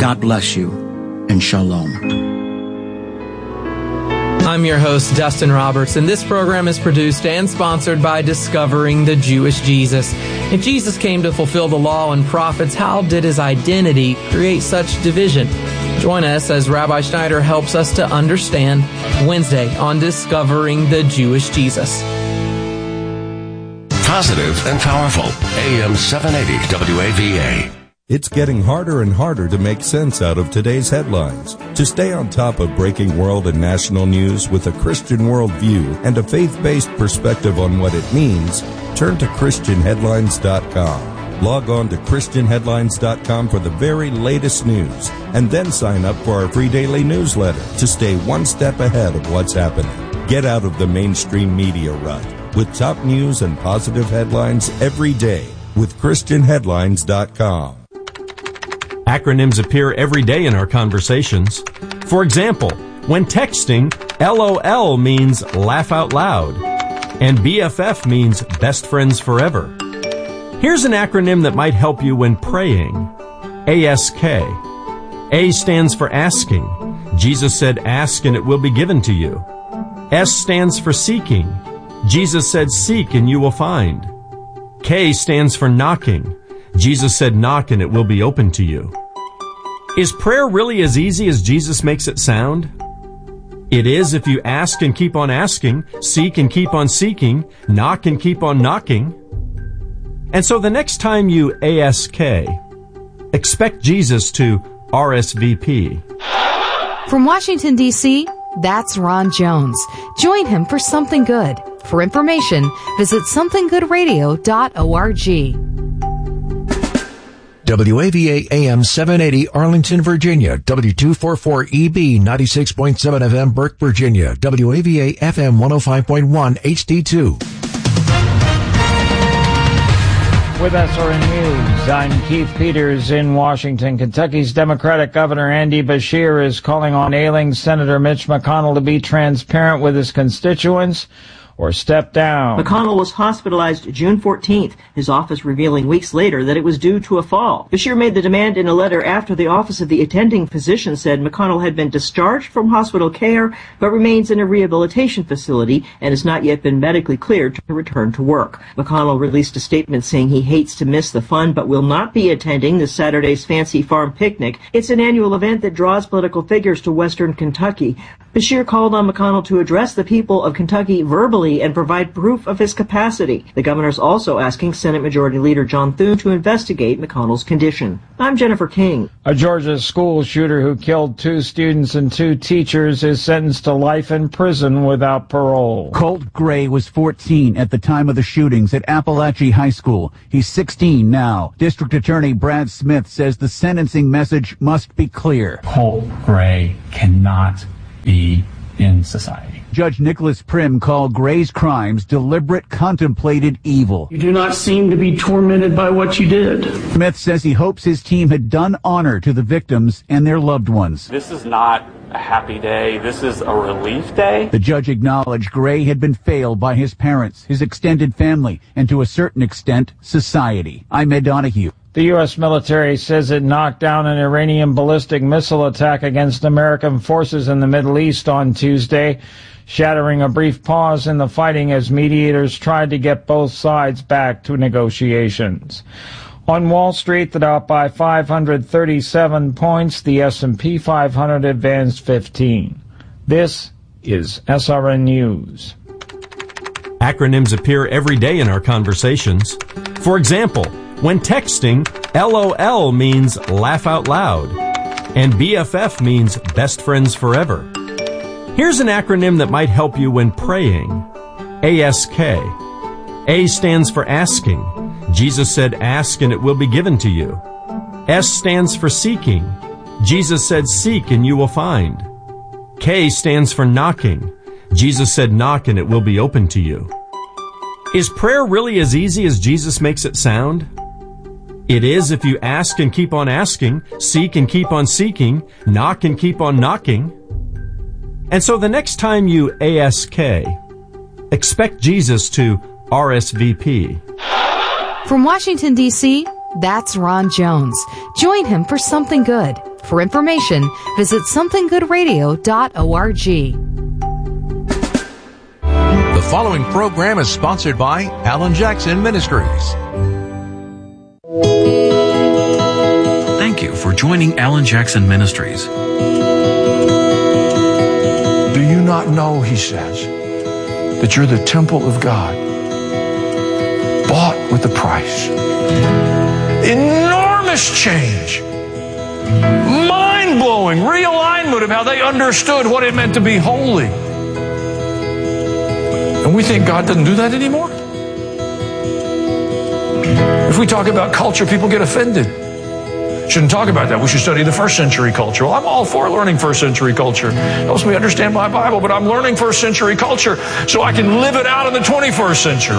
God bless you, and shalom. I'm your host, Dustin Roberts, and this program is produced and sponsored by Discovering the Jewish Jesus. If Jesus came to fulfill the law and prophets, how did his identity create such division? Join us as Rabbi Schneider helps us to understand Wednesday on Discovering the Jewish Jesus. Positive and powerful. AM 780 WAVA. It's getting harder and harder to make sense out of today's headlines. To stay on top of breaking world and national news with a Christian worldview and a faith-based perspective on what it means, turn to ChristianHeadlines.com. Log on to ChristianHeadlines.com for the very latest news, and then sign up for our free daily newsletter to stay one step ahead of what's happening. Get out of the mainstream media rut with top news and positive headlines every day with ChristianHeadlines.com. Acronyms appear every day in our conversations. For example, when texting, LOL means laugh out loud, and BFF means best friends forever. Here's an acronym that might help you when praying. ASK. A stands for asking. Jesus said, ask and it will be given to you. S stands for seeking. Jesus said, seek and you will find. K stands for knocking. Jesus said, knock and it will be open to you. Is prayer really as easy as Jesus makes it sound? It is if you ask and keep on asking, seek and keep on seeking, knock and keep on knocking. And so the next time you ASK, expect Jesus to RSVP. From Washington, D.C., that's Ron Jones. Join him for Something Good. For information, visit somethinggoodradio.org. WAVA AM 780 Arlington, Virginia. W244EB 96.7 FM Burke, Virginia. WAVA FM 105.1 HD2. With SRN News, I'm Keith Peters in Washington. Kentucky's Democratic Governor Andy Beshear is calling on ailing Senator Mitch McConnell to be transparent with his constituents or step down. McConnell was hospitalized June 14th, his office revealing weeks later that it was due to a fall. Beshear made the demand in a letter after the office of the attending physician said McConnell had been discharged from hospital care but remains in a rehabilitation facility and has not yet been medically cleared to return to work. McConnell released a statement saying he hates to miss the fun but will not be attending this Saturday's Fancy Farm Picnic. It's an annual event that draws political figures to western Kentucky. Beshear called on McConnell to address the people of Kentucky verbally and provide proof of his capacity. The governor's also asking Senate Majority Leader John Thune to investigate McConnell's condition. I'm Jennifer King. A Georgia school shooter who killed 2 students and 2 teachers is sentenced to life in prison without parole. Colt Gray was 14 at the time of the shootings at Appalachia High School. He's 16 now. District Attorney Brad Smith says the sentencing message must be clear. Colt Gray cannot be in society. Judge Nicholas Prim called Gray's crimes deliberate, contemplated evil. You do not seem to be tormented by what you did. Smith says he hopes his team had done honor to the victims and their loved ones. This is not a happy day. This is a relief day. The judge acknowledged Gray had been failed by his parents, his extended family, and to a certain extent, society. I'm Ed Donahue. The U.S. military says it knocked down an Iranian ballistic missile attack against American forces in the Middle East on Tuesday, shattering a brief pause in the fighting as mediators tried to get both sides back to negotiations. On Wall Street, the Dow by 537 points, the S&P 500 advanced 15. This is SRN News. Acronyms appear every day in our conversations. For example, when texting, LOL means laugh out loud, and BFF means best friends forever. Here's an acronym that might help you when praying. ASK. A stands for asking. Jesus said, ask and it will be given to you. S stands for seeking. Jesus said, seek and you will find. K stands for knocking. Jesus said, knock and it will be open to you. Is prayer really as easy as Jesus makes it sound? It is if you ask and keep on asking, seek and keep on seeking, knock and keep on knocking. And so the next time you ASK, expect Jesus to RSVP. From Washington, D.C., that's Ron Jones. Join him for Something Good. For information, visit somethinggoodradio.org. The following program is sponsored by Alan Jackson Ministries. Thank you for joining Alan Jackson Ministries. Do you not know, he says, that you're the temple of God, bought with a price? Enormous change. Mind-blowing realignment of how they understood what it meant to be holy. And we think God doesn't do that anymore? If we talk about culture, people get offended. Shouldn't talk about that. We should study the first century culture. Well, I'm all for learning first century culture. It helps me understand my Bible, but I'm learning first century culture so I can live it out in the 21st century.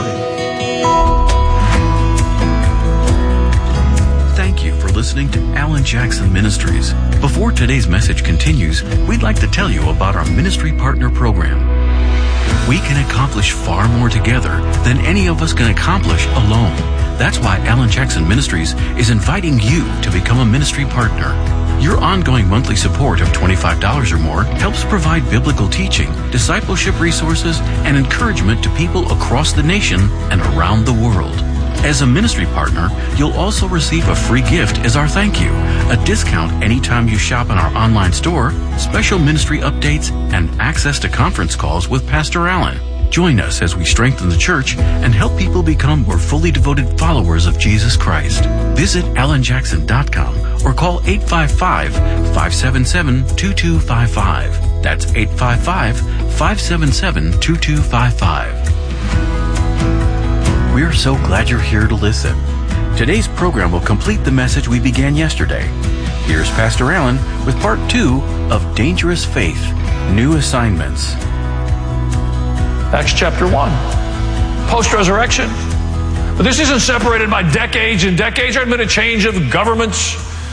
Thank you for listening to Alan Jackson Ministries. Before today's message continues, we'd like to tell you about our ministry partner program. We can accomplish far more together than any of us can accomplish alone. That's why Alan Jackson Ministries is inviting you to become a ministry partner. Your ongoing monthly support of $25 or more helps provide biblical teaching, discipleship resources, and encouragement to people across the nation and around the world. As a ministry partner, you'll also receive a free gift as our thank you, a discount anytime you shop in our online store, special ministry updates, and access to conference calls with Pastor Allen. Join us as we strengthen the church and help people become more fully devoted followers of Jesus Christ. Visit alanjackson.com or call 855-577-2255. That's 855-577-2255. We're so glad you're here to listen. Today's program will complete the message we began yesterday. Here's Pastor Allen with part 2 of Dangerous Faith, New Assignments. Acts chapter 1, post-resurrection. But this isn't separated by decades and decades. There had been a change of governments.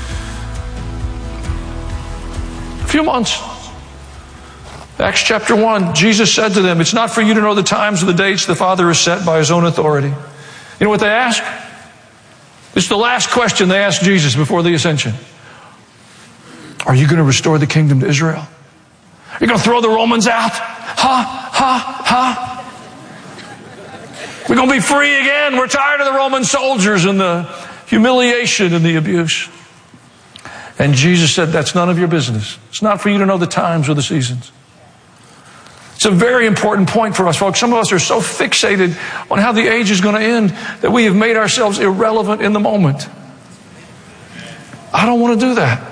A few months. Acts chapter 1, Jesus said to them, it's not for you to know the times or the dates the Father has set by his own authority. You know what they asked? It's the last question they asked Jesus before the ascension. Are you going to restore the kingdom to Israel? Are you going to throw the Romans out? We're going to be free again. We're tired of the Roman soldiers and the humiliation and the abuse. And Jesus said, that's none of your business. It's not for you to know the times or the seasons. It's a very important point for us, folks. Some of us are so fixated on how the age is going to end that we have made ourselves irrelevant in the moment. I don't want to do that.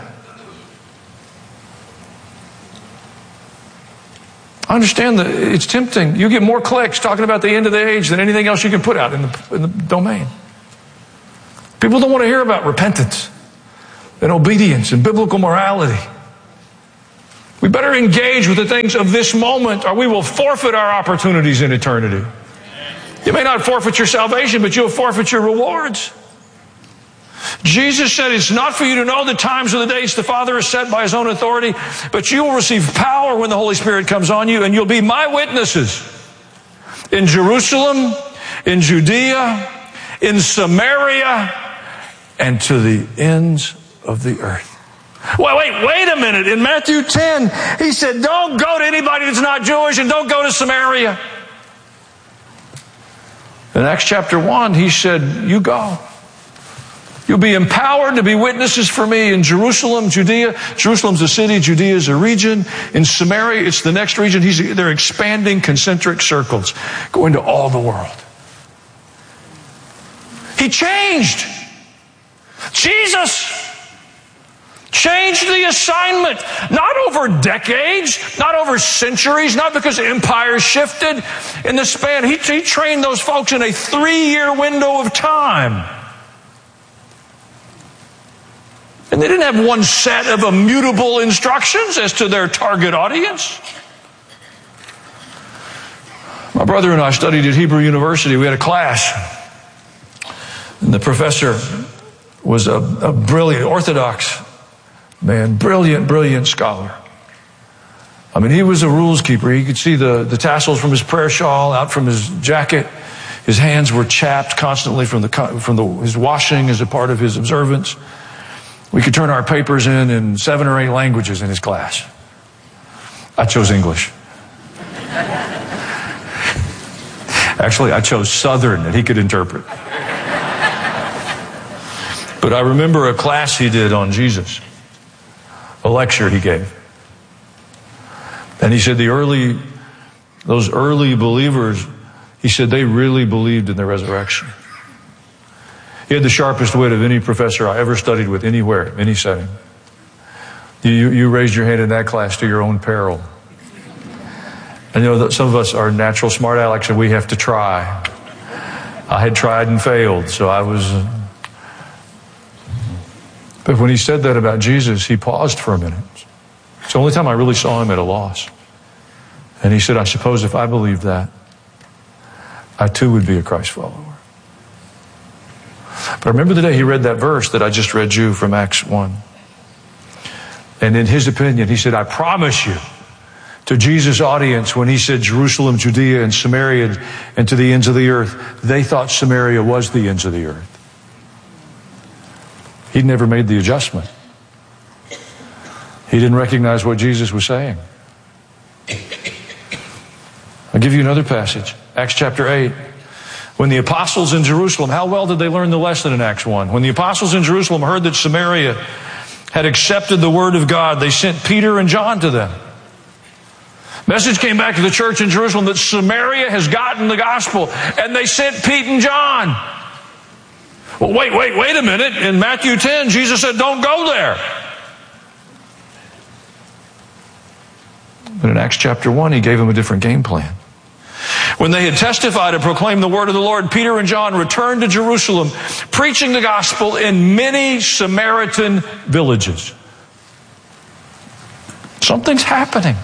I understand that it's tempting. You get more clicks talking about the end of the age than anything else you can put out in the domain. People don't want to hear about repentance and obedience and biblical morality. We better engage with the things of this moment or we will forfeit our opportunities in eternity. You may not forfeit your salvation, but you'll forfeit your rewards. Jesus said it's not for you to know the times or the dates the Father has set by his own authority, but you will receive power when the Holy Spirit comes on you, and you'll be my witnesses in Jerusalem, in Judea, in Samaria, and to the ends of the earth. Well, wait a minute. In Matthew 10, he said, don't go to anybody that's not Jewish and don't go to Samaria. In Acts chapter 1, he said, you go. You'll be empowered to be witnesses for me in Jerusalem, Judea. Jerusalem's a city, Judea is a region. In Samaria, it's the next region. They're expanding concentric circles, going to all the world. He changed. Jesus changed the assignment, not over decades, not over centuries, not because empires shifted in the span. He trained those folks in a 3-year window of time. And they didn't have one set of immutable instructions as to their target audience. My brother and I studied at Hebrew University. We had a class. And the professor was a brilliant, Orthodox man, brilliant scholar. I mean, he was a rules keeper. He could see the tassels from his prayer shawl out from his jacket. His hands were chapped constantly from his washing as a part of his observance. We could turn our papers in 7 or 8 languages in his class. I chose English. Actually, I chose Southern that he could interpret. But I remember a class he did on Jesus, a lecture he gave. And he said those early believers, he said they really believed in the resurrection. He had the sharpest wit of any professor I ever studied with anywhere, any setting. You raised your hand in that class to your own peril. And that some of us are natural smart alecks and we have to try. I had tried and failed, so I was... But when he said that about Jesus, he paused for a minute. It's the only time I really saw him at a loss. And he said, I suppose if I believed that, I too would be a Christ follower. But I remember the day he read that verse that I just read you from Acts 1. And in his opinion, he said, I promise you, to Jesus' audience, when he said Jerusalem, Judea, and Samaria, and to the ends of the earth, they thought Samaria was the ends of the earth. He'd never made the adjustment. He didn't recognize what Jesus was saying. I'll give you another passage. Acts chapter 8. When the apostles in Jerusalem, how well did they learn the lesson in Acts 1? When the apostles in Jerusalem heard that Samaria had accepted the word of God, they sent Peter and John to them. Message came back to the church in Jerusalem that Samaria has gotten the gospel, and they sent Pete and John. Well, wait a minute. In Matthew 10, Jesus said, don't go there. But in Acts chapter 1, he gave them a different game plan. When they had testified and proclaimed the word of the Lord, Peter and John returned to Jerusalem, preaching the gospel in many Samaritan villages. Something's happening.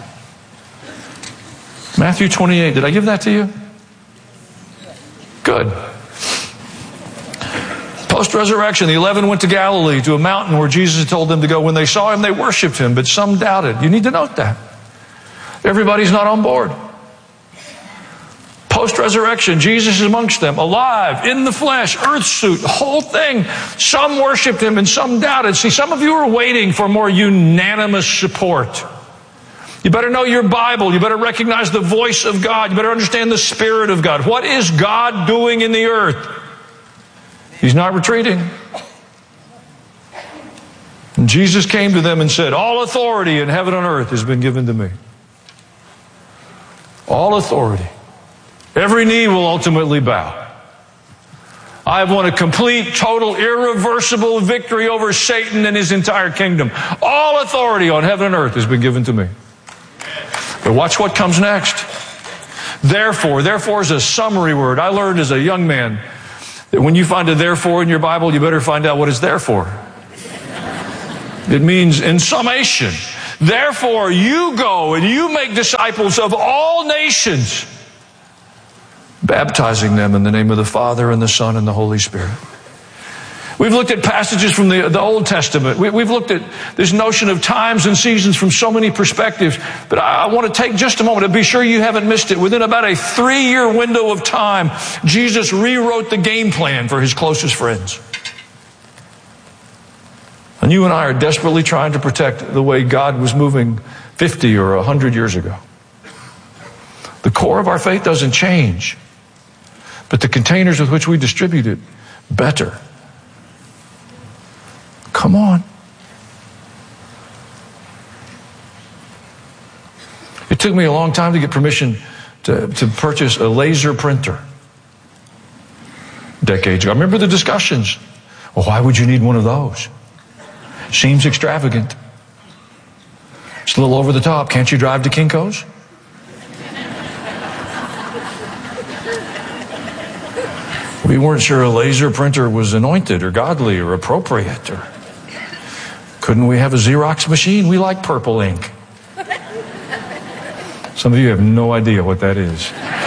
Matthew 28. Did I give that to you? Good. Post-resurrection, the 11 went to Galilee, to a mountain where Jesus had told them to go. When they saw him, they worshiped him, but some doubted. You need to note that. Everybody's not on board. Post-resurrection, Jesus is amongst them, alive, in the flesh, earth suit, whole thing. Some worshiped him and some doubted. See, some of you are waiting for more unanimous support. You better know your Bible. You better recognize the voice of God. You better understand the Spirit of God. What is God doing in the earth? He's not retreating. And Jesus came to them and said, all authority in heaven and earth has been given to me. All authority. Every knee will ultimately bow. I have won a complete, total, irreversible victory over Satan and his entire kingdom. All authority on heaven and earth has been given to me. But watch what comes next. Therefore is a summary word. I learned as a young man that when you find a therefore in your Bible, you better find out what it's there for. It means in summation. Therefore, you go and you make disciples of all nations, baptizing them in the name of the Father and the Son and the Holy Spirit. We've looked at passages from the Old Testament. We've looked at this notion of times and seasons from so many perspectives. But I want to take just a moment to be sure you haven't missed it. Within about a 3-year window of time, Jesus rewrote the game plan for his closest friends. And you and I are desperately trying to protect the way God was moving 50 or 100 years ago. The core of our faith doesn't change, but the containers with which we distribute it better. Come on. It took me a long time to get permission to purchase a laser printer. Decades ago. I remember the discussions. Well, why would you need one of those? Seems extravagant. It's a little over the top. Can't you drive to Kinko's? We weren't sure a laser printer was anointed or godly or appropriate. Or couldn't we have a Xerox machine? We like purple ink. Some of you have no idea what that is.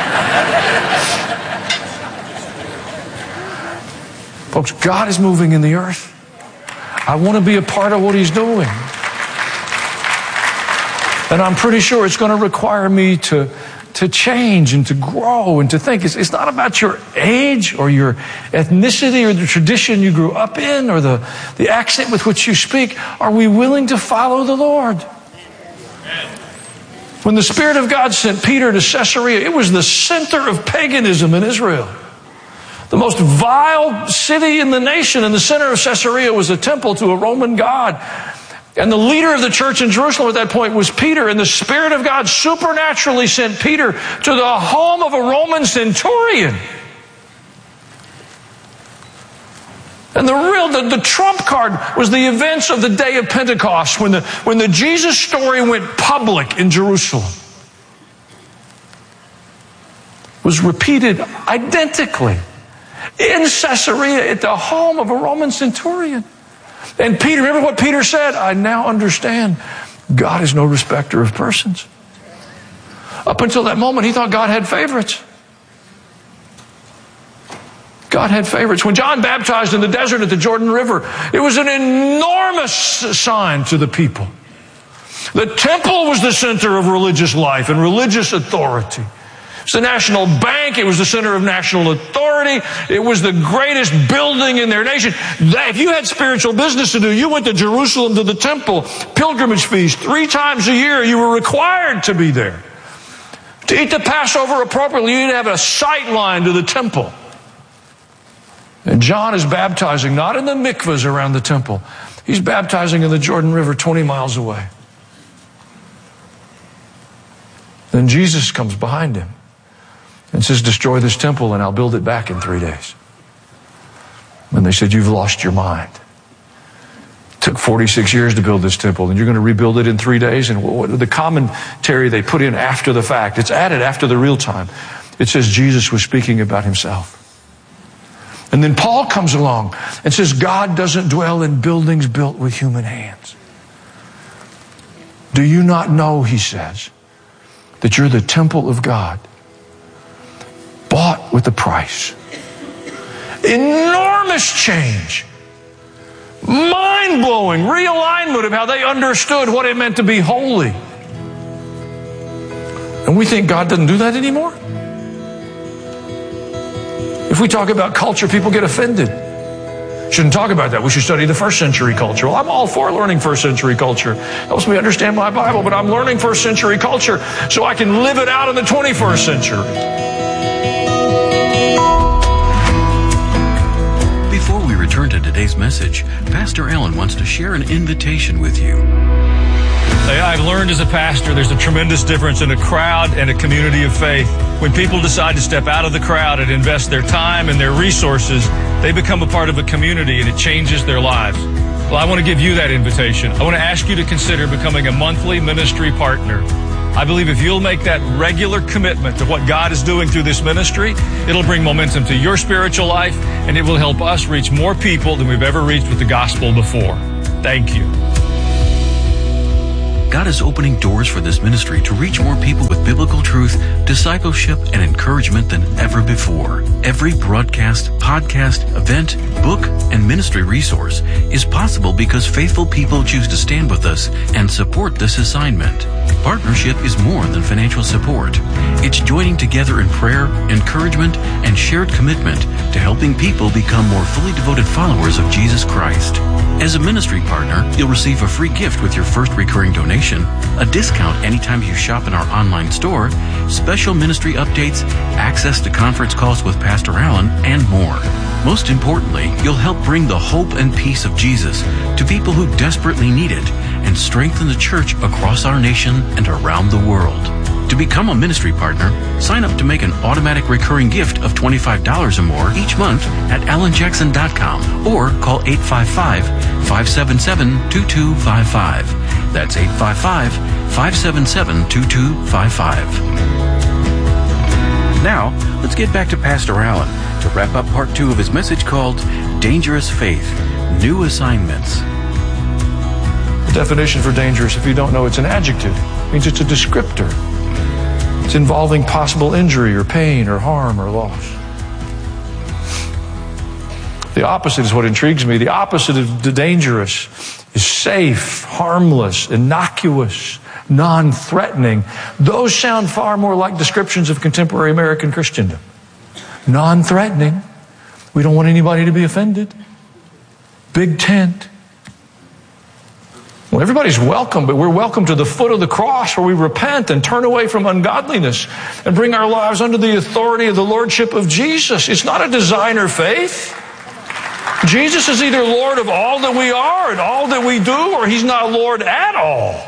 Folks, God is moving in the earth. I want to be a part of what he's doing. And I'm pretty sure it's going to require me to to change and to grow and to think. It's not about your age or your ethnicity or the tradition you grew up in or the accent with which you speak. Are we willing to follow the Lord? When the Spirit of God sent Peter to Caesarea, it was the center of paganism in Israel. The most vile city in the nation, in the center of Caesarea, was a temple to a Roman god. And the leader of the church in Jerusalem at that point was Peter, and the Spirit of God supernaturally sent Peter to the home of a Roman centurion. And the trump card was the events of the day of Pentecost, when the Jesus story went public in Jerusalem. It was repeated identically in Caesarea at the home of a Roman centurion. And Peter, remember what Peter said? I now understand God is no respecter of persons. Up until that moment, he thought God had favorites. God had favorites. When John baptized in the desert at the Jordan River, it was an enormous sign to the people. The temple was the center of religious life and religious authority. It's the national bank. It was the center of national authority. It was the greatest building in their nation. If you had spiritual business to do, you went to Jerusalem to the temple, pilgrimage feast. 3 times a year, you were required to be there. To eat the Passover appropriately, you'd have a sight line to the temple. And John is baptizing not in the mikvahs around the temple. He's baptizing in the Jordan River 20 miles away. Then Jesus comes behind him and says, destroy this temple and I'll build it back in 3 days. And they said, you've lost your mind. It took 46 years to build this temple and you're going to rebuild it in 3 days? And the commentary they put in after the fact, it's added after the real time. It says Jesus was speaking about himself. And then Paul comes along and says, God doesn't dwell in buildings built with human hands. Do you not know, he says, that you're the temple of God, bought with a price? Enormous change. Mind-blowing realignment of how they understood what it meant to be holy. And we think God doesn't do that anymore? If we talk about culture, people get offended. Shouldn't talk about that. We should study the first century culture. Well, I'm all for learning first century culture. Helps me understand my Bible, but I'm learning first century culture so I can live it out in the 21st century. Before we return to today's message, Pastor Allen wants to share an invitation with you. I've learned as a pastor there's a tremendous difference in a crowd and a community of faith. When people decide to step out of the crowd and invest their time and their resources, they become a part of a community and it changes their lives. Well, I want to give you that invitation. I want to ask you to consider becoming a monthly ministry partner. I believe if you'll make that regular commitment to what God is doing through this ministry, it'll bring momentum to your spiritual life and it will help us reach more people than we've ever reached with the gospel before. Thank you. God is opening doors for this ministry to reach more people with biblical truth, discipleship, and encouragement than ever before. Every broadcast, podcast, event, book, and ministry resource is possible because faithful people choose to stand with us and support this assignment. Partnership is more than financial support. It's joining together in prayer, encouragement, and shared commitment to helping people become more fully devoted followers of Jesus Christ. As a ministry partner, you'll receive a free gift with your first recurring donation, a discount anytime you shop in our online store, special ministry updates, access to conference calls with Pastor Allen, and more. Most importantly, you'll help bring the hope and peace of Jesus to people who desperately need it and strengthen the church across our nation and around the world. To become a ministry partner, sign up to make an automatic recurring gift of $25 or more each month at AlanJackson.com or call 855-577-2255. That's 855-577-2255. Now, let's get back to Pastor Allen to wrap up part 2 of his message called Dangerous Faith, New Assignments. The definition for dangerous, if you don't know, it's an adjective. It means it's a descriptor. It's involving possible injury or pain or harm or loss. The opposite is what intrigues me. The opposite of the dangerous is safe, harmless, innocuous, non-threatening. Those sound far more like descriptions of contemporary American Christendom. Non-threatening. We don't want anybody to be offended. Big tent. Well, everybody's welcome, but we're welcome to the foot of the cross where we repent and turn away from ungodliness and bring our lives under the authority of the lordship of Jesus. It's not a designer faith. Jesus is either Lord of all that we are and all that we do, or He's not Lord at all.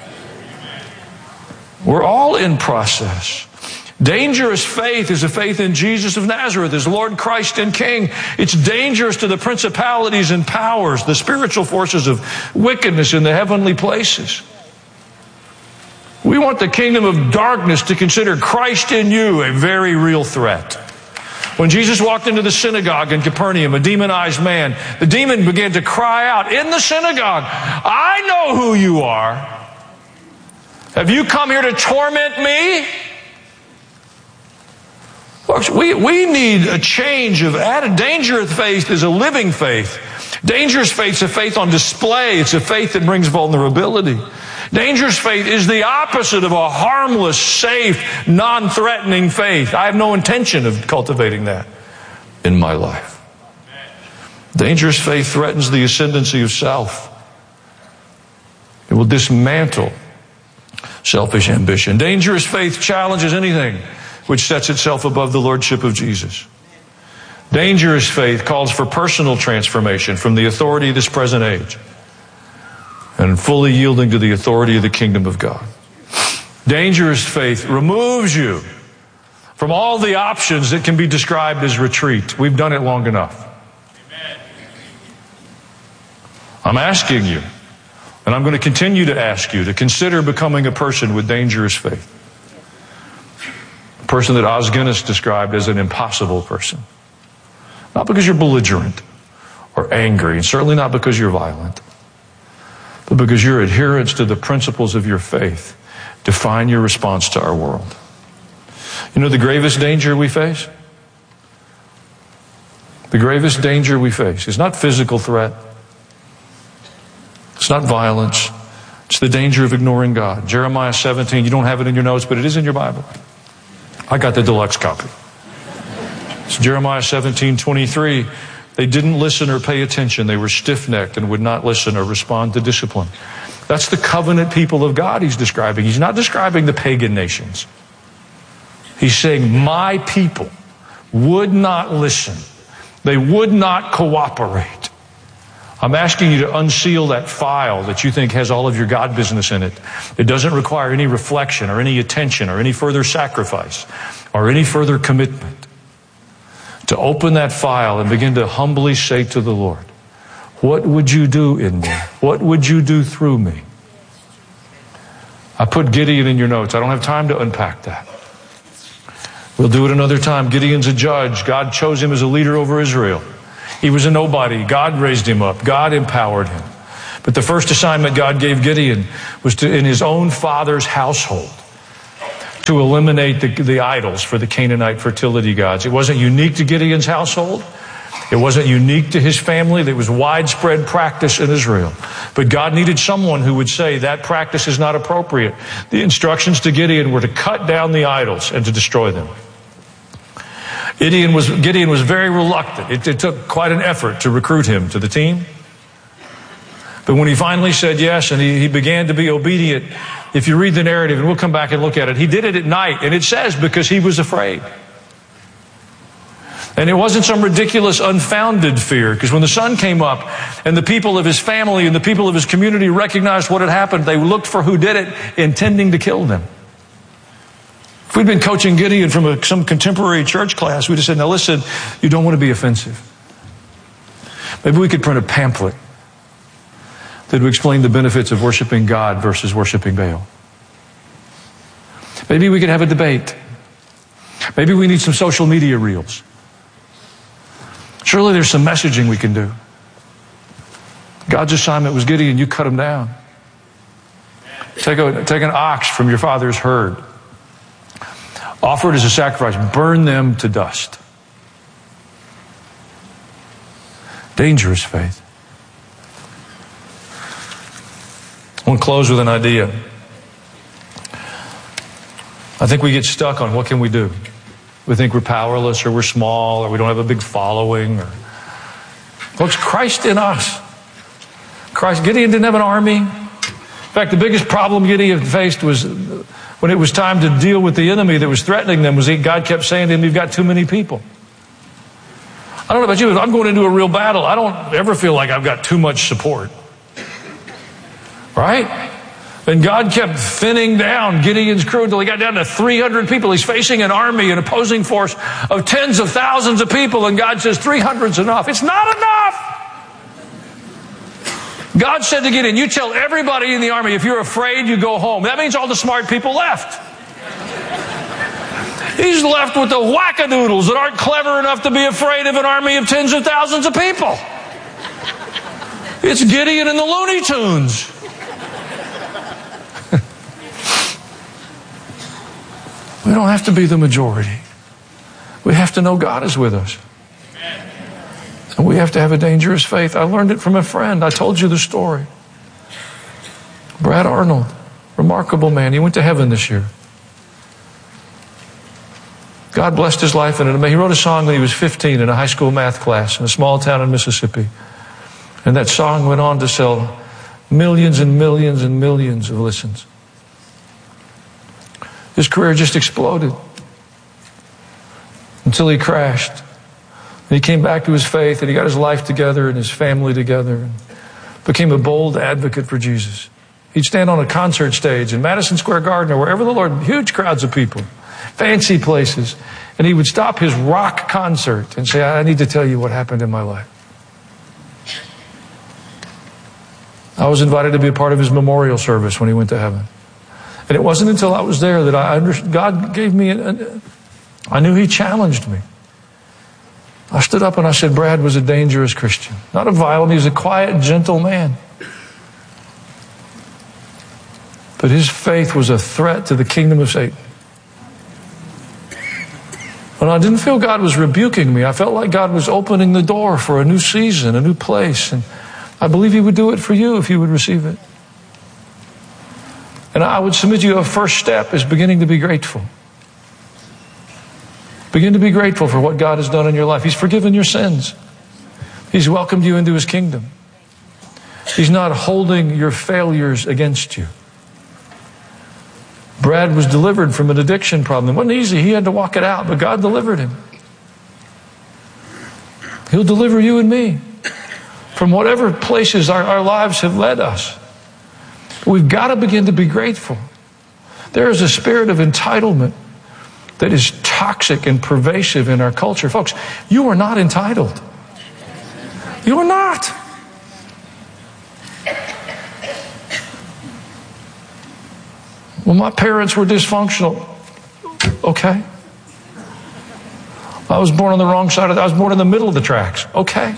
We're all in process. Dangerous faith is a faith in Jesus of Nazareth as Lord, Christ, and King. It's dangerous to the principalities and powers, the spiritual forces of wickedness in the heavenly places. We want the kingdom of darkness to consider Christ in you a very real threat. When Jesus walked into the synagogue in Capernaum, a demonized man, the demon began to cry out in the synagogue, "I know who you are. Have you come here to torment me?" Folks, we need a change of attitude. Dangerous faith is a living faith. Dangerous faith is a faith on display. It's a faith that brings vulnerability. Dangerous faith is the opposite of a harmless, safe, non-threatening faith. I have no intention of cultivating that in my life. Dangerous faith threatens the ascendancy of self. It will dismantle selfish ambition. Dangerous faith challenges anything which sets itself above the lordship of Jesus. Dangerous faith calls for personal transformation from the authority of this present age and fully yielding to the authority of the kingdom of God. Dangerous faith removes you from all the options that can be described as retreat. We've done it long enough. I'm asking you, and I'm going to continue to ask you, to consider becoming a person with dangerous faith. A person that Os Guinness described as an impossible person. Not because you're belligerent or angry, and certainly not because you're violent, but because your adherence to the principles of your faith define your response to our world. You know the gravest danger we face? The gravest danger we face is not physical threat. It's not violence. It's the danger of ignoring God. Jeremiah 17, you don't have it in your notes, but it is in your Bible. I got the deluxe copy. It's Jeremiah 17:23. They didn't listen or pay attention. They were stiff-necked and would not listen or respond to discipline. That's the covenant people of God he's describing. He's not describing the pagan nations. He's saying, my people would not listen. They would not cooperate. I'm asking you to unseal that file that you think has all of your God business in it. It doesn't require any reflection or any attention or any further sacrifice or any further commitment. To open that file and begin to humbly say to the Lord, what would you do in me? What would you do through me? I put Gideon in your notes. I don't have time to unpack that. We'll do it another time. Gideon's a judge. God chose him as a leader over Israel. He was a nobody. God raised him up. God empowered him. But the first assignment God gave Gideon was to, in his own father's household, to eliminate the idols for the Canaanite fertility gods. It wasn't unique to Gideon's household. It wasn't unique to his family. There was widespread practice in Israel. But God needed someone who would say that practice is not appropriate. The instructions to Gideon were to cut down the idols and to destroy them. Gideon was very reluctant. It took quite an effort to recruit him to the team. But when he finally said yes and he began to be obedient, if you read the narrative, and we'll come back and look at it, he did it at night. And it says because he was afraid. And it wasn't some ridiculous, unfounded fear. Because when the sun came up and the people of his family and the people of his community recognized what had happened, they looked for who did it, intending to kill them. If we'd been coaching Gideon from some contemporary church class, we'd have said, now listen, you don't want to be offensive. Maybe we could print a pamphlet that would explain the benefits of worshiping God versus worshiping Baal. Maybe we could have a debate. Maybe we need some social media reels. Surely there's some messaging we can do. God's assignment was Gideon, you cut him down. Take an ox from your father's herd. Offer it as a sacrifice. Burn them to dust. Dangerous faith. I want to close with an idea. I think we get stuck on what can we do. We think we're powerless or we're small or we don't have a big following. Folks, Christ in us. Gideon didn't have an army. In fact, the biggest problem Gideon faced was when it was time to deal with the enemy that was threatening them, was God kept saying to him, you've got too many people. I don't know about you, if I'm going into a real battle, I don't ever feel like I've got too much support. Right? And God kept thinning down Gideon's crew until he got down to 300 people. He's facing an army, an opposing force of tens of thousands of people, and God says 300's enough. It's not enough! God said to Gideon, you tell everybody in the army, if you're afraid, you go home. That means all the smart people left. He's left with the wackadoodles that aren't clever enough to be afraid of an army of tens of thousands of people. It's Gideon and the Looney Tunes. We don't have to be the majority. We have to know God is with us. And we have to have a dangerous faith. I learned it from a friend. I told you the story. Brad Arnold, remarkable man. He went to heaven this year. God blessed his life in it. He wrote a song when he was 15 in a high school math class in a small town in Mississippi. And that song went on to sell millions and millions and millions of listens. His career just exploded until he crashed. And he came back to his faith and he got his life together and his family together and became a bold advocate for Jesus. He'd stand on a concert stage in Madison Square Garden or wherever the Lord, huge crowds of people, fancy places, and he would stop his rock concert and say, I need to tell you what happened in my life. I was invited to be a part of his memorial service when he went to heaven. And it wasn't until I was there that I understood, God gave me, I knew he challenged me. I stood up and I said, Brad was a dangerous Christian. Not a violent, he was a quiet, gentle man. But his faith was a threat to the kingdom of Satan. And I didn't feel God was rebuking me. I felt like God was opening the door for a new season, a new place. And I believe he would do it for you if you would receive it. And I would submit to you a first step is beginning to be grateful. Begin to be grateful for what God has done in your life. He's forgiven your sins. He's welcomed you into his kingdom. He's not holding your failures against you. Brad was delivered from an addiction problem. It wasn't easy. He had to walk it out, but God delivered him. He'll deliver you and me from whatever places our lives have led us. We've got to begin to be grateful. There is a spirit of entitlement that is toxic and pervasive in our culture. Folks, you are not entitled. You are not. Well, my parents were dysfunctional. Okay. I was born on the wrong side I was born in the middle of the tracks. Okay.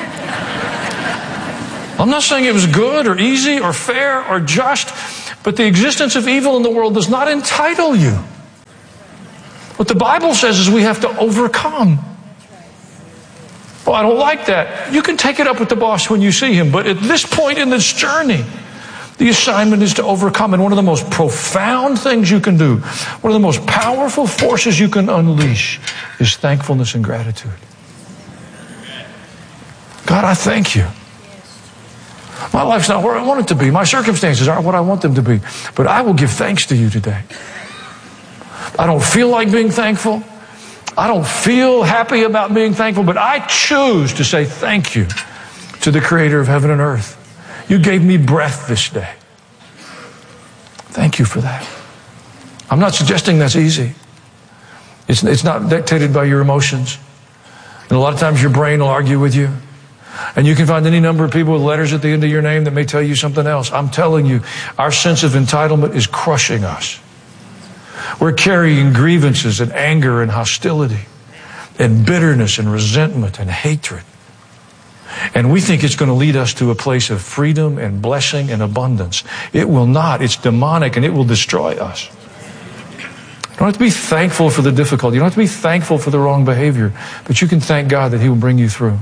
I'm not saying it was good or easy or fair or just, but the existence of evil in the world does not entitle you. What the Bible says is we have to overcome. Oh, I don't like that. You can take it up with the boss when you see him, but at this point in this journey, the assignment is to overcome. And one of the most profound things you can do, one of the most powerful forces you can unleash is thankfulness and gratitude. God, I thank you. My life's not where I want it to be. My circumstances aren't what I want them to be. But I will give thanks to you today. I don't feel like being thankful. I don't feel happy about being thankful, but I choose to say thank you to the creator of heaven and earth. You gave me breath this day. Thank you for that. I'm not suggesting that's easy. It's not dictated by your emotions. And a lot of times your brain will argue with you. And you can find any number of people with letters at the end of your name that may tell you something else. I'm telling you, our sense of entitlement is crushing us. We're carrying grievances and anger and hostility and bitterness and resentment and hatred. And we think it's going to lead us to a place of freedom and blessing and abundance. It will not. It's demonic and it will destroy us. You don't have to be thankful for the difficulty. You don't have to be thankful for the wrong behavior. But you can thank God that he will bring you through.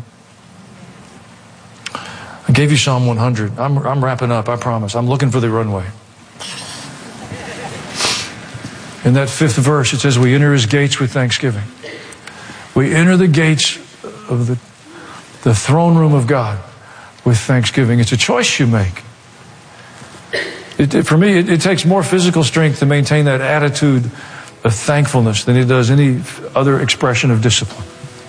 I gave you Psalm 100. I'm wrapping up, I promise. I'm looking for the runway. In that 5th verse, it says, we enter his gates with thanksgiving. We enter the gates of the throne room of God with thanksgiving. It's a choice you make. For me, it takes more physical strength to maintain that attitude of thankfulness than it does any other expression of discipline.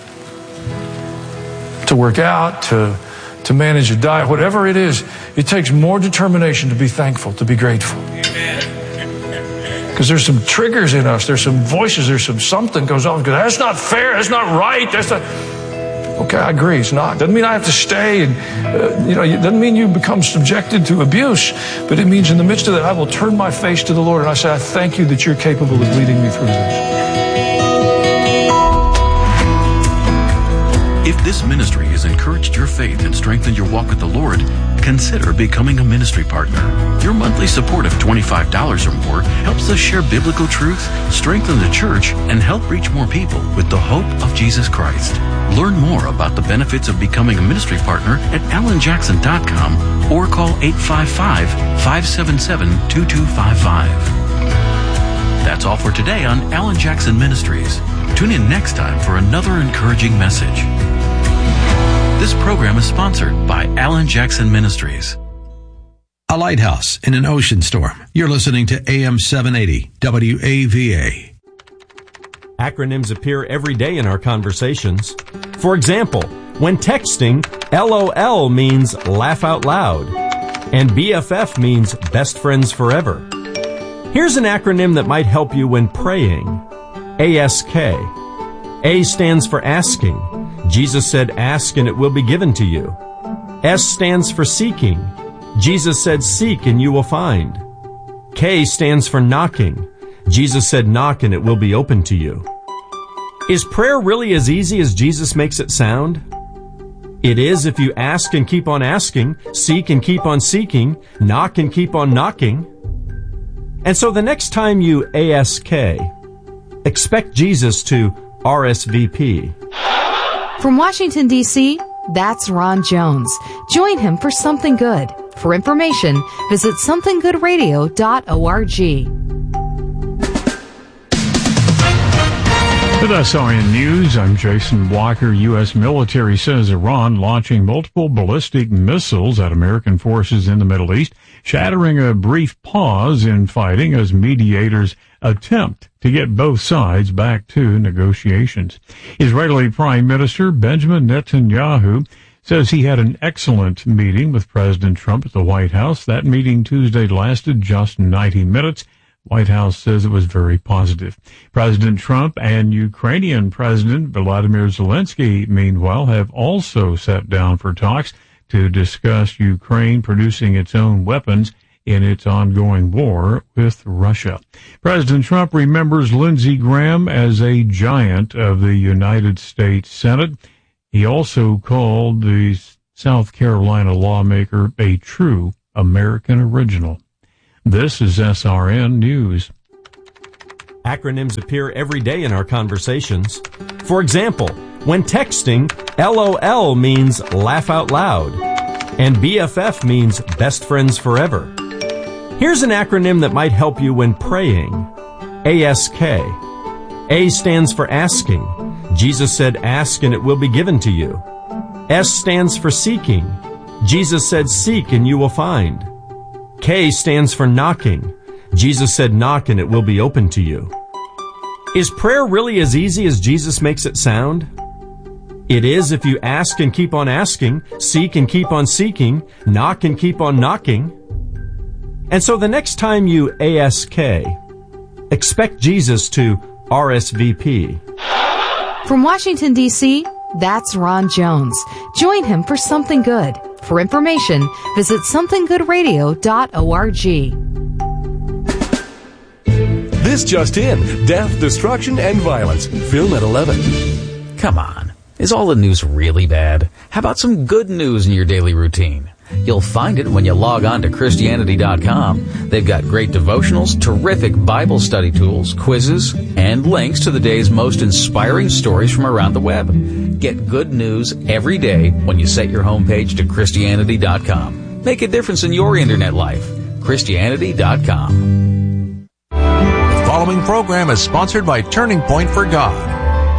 To work out, to manage a diet, whatever it is, it takes more determination to be thankful, to be grateful. Because there's some triggers in us, there's some voices, there's something goes on. Because that's not fair, that's not right, that's not... Okay, I agree, it's not. Doesn't mean I have to stay, and it doesn't mean you become subjected to abuse, but it means in the midst of that, I will turn my face to the Lord and I say, I thank you that you're capable of leading me through this. If this ministry has encouraged your faith and strengthened your walk with the Lord, consider becoming a ministry partner. Your monthly support of $25 or more helps us share biblical truth, strengthen the church, and help reach more people with the hope of Jesus Christ. Learn more about the benefits of becoming a ministry partner at alanjackson.com or call 855-577-2255. That's all for today on Alan Jackson Ministries. Tune in next time for another encouraging message. This program is sponsored by Alan Jackson Ministries. A lighthouse in an ocean storm. You're listening to AM 780 WAVA. Acronyms appear every day in our conversations. For example, when texting, LOL means laugh out loud, and BFF means best friends forever. Here's an acronym that might help you when praying. ASK. A stands for asking. Jesus said, ask and it will be given to you. S stands for seeking. Jesus said, seek and you will find. K stands for knocking. Jesus said, knock and it will be open to you. Is prayer really as easy as Jesus makes it sound? It is if you ask and keep on asking, seek and keep on seeking, knock and keep on knocking. And so the next time you ASK, expect Jesus to RSVP. From Washington, D.C., that's Ron Jones. Join him for Something Good. For information, visit somethinggoodradio.org. With SRN News, I'm Jason Walker. U.S. military says Iran launching multiple ballistic missiles at American forces in the Middle East, shattering a brief pause in fighting as mediators attempt to get both sides back to negotiations. Israeli Prime Minister Benjamin Netanyahu says he had an excellent meeting with President Trump at the White House. That meeting Tuesday lasted just 90 minutes. White House says it was very positive. President Trump and Ukrainian President Volodymyr Zelensky, meanwhile, have also sat down for talks to discuss Ukraine producing its own weapons in its ongoing war with Russia. President Trump remembers Lindsey Graham as a giant of the United States Senate. He also called the South Carolina lawmaker a true American original. This is SRN News. Acronyms appear every day in our conversations. For example, when texting, LOL means laugh out loud, and BFF means best friends forever. Here's an acronym that might help you when praying. ASK. A stands for asking. Jesus said, ask and it will be given to you. S stands for seeking. Jesus said, seek and you will find. K stands for knocking. Jesus said, knock and it will be open to you. Is prayer really as easy as Jesus makes it sound? It is if you ask and keep on asking, seek and keep on seeking, knock and keep on knocking. And so the next time you ASK, expect Jesus to RSVP. From Washington, D.C., that's Ron Jones. Join him for Something Good. For information, visit somethinggoodradio.org. This just in: death, destruction, and violence. Film at 11. Come on. Is all the news really bad? How about some good news in your daily routine? You'll find it when you log on to Christianity.com. They've got great devotionals, terrific Bible study tools, quizzes, and links to the day's most inspiring stories from around the web. Get good news every day when you set your homepage to Christianity.com. Make a difference in your internet life. Christianity.com. following program is sponsored by Turning Point for God.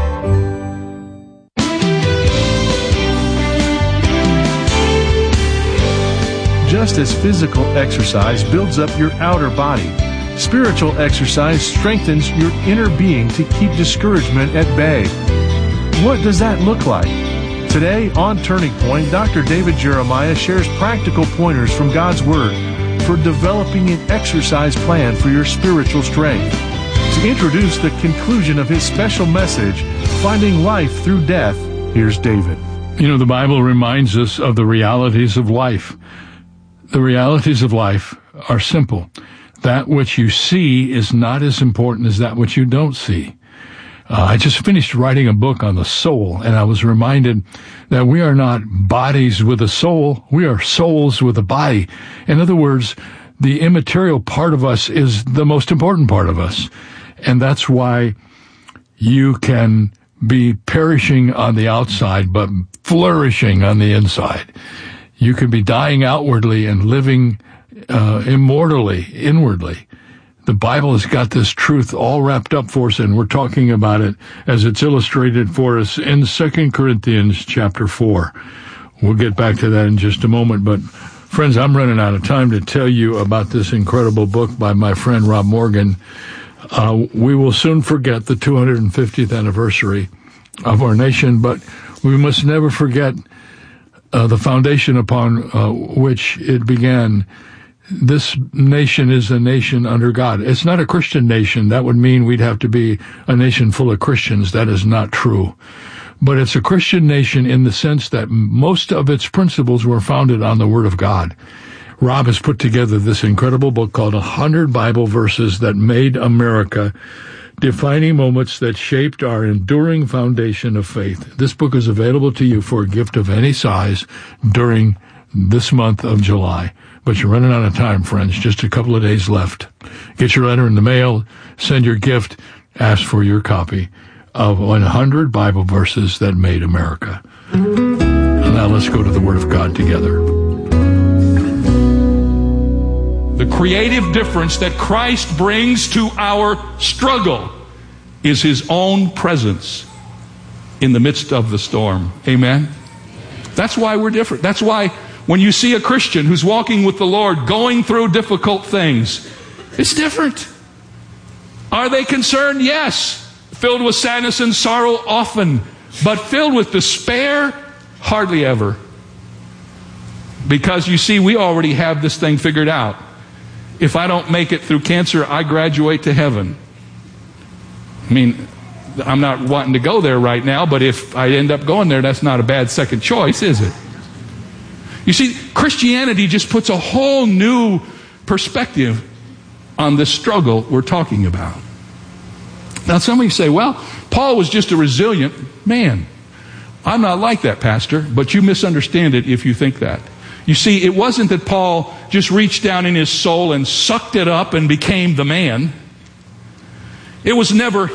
Just as physical exercise builds up your outer body, spiritual exercise strengthens your inner being to keep discouragement at bay. What does that look like? Today on Turning Point, Dr. David Jeremiah shares practical pointers from God's Word for developing an exercise plan for your spiritual strength. To introduce the conclusion of his special message, Finding Life Through Death, here's David. You know, the Bible reminds us of the realities of life. The realities of life are simple. That which you see is not as important as that which you don't see. I just finished writing a book on the soul, and I was reminded that we are not bodies with a soul. We are souls with a body. In other words, the immaterial part of us is the most important part of us. And that's why you can be perishing on the outside, but flourishing on the inside. You can be dying outwardly and living immortally, inwardly. The Bible has got this truth all wrapped up for us, and we're talking about it as it's illustrated for us in 2 Corinthians chapter 4. We'll get back to that in just a moment, but friends, I'm running out of time to tell you about this incredible book by my friend Rob Morgan. We will soon forget the 250th anniversary of our nation, but we must never forget the foundation upon which it began. This nation is a nation under God. It's not a Christian nation. That would mean we'd have to be a nation full of Christians. That is not true. But it's a Christian nation in the sense that most of its principles were founded on the Word of God. Rob has put together this incredible book called 100 Bible Verses That Made America, Defining Moments That Shaped Our Enduring Foundation of Faith. This book is available to you for a gift of any size during this month of July. But you're running out of time, friends. Just a couple of days left. Get your letter in the mail, send your gift, ask for your copy of 100 Bible Verses That Made America. Now let's go to the Word of God together. The creative difference that Christ brings to our struggle is His own presence in the midst of the storm. Amen? That's why we're different. That's why when you see a Christian who's walking with the Lord going through difficult things, it's different. Are they concerned? Yes. Filled with sadness and sorrow? Often. But filled with despair? Hardly ever. Because you see, we already have this thing figured out. If I don't make it through cancer, I graduate to heaven. I mean, I'm not wanting to go there right now, but if I end up going there, that's not a bad second choice, is it? You see, Christianity just puts a whole new perspective on the struggle we're talking about. Now, some of you say, well, Paul was just a resilient man. I'm not like that, Pastor, but you misunderstand it if you think that. You see, it wasn't that Paul just reached down in his soul and sucked it up and became the man. It was never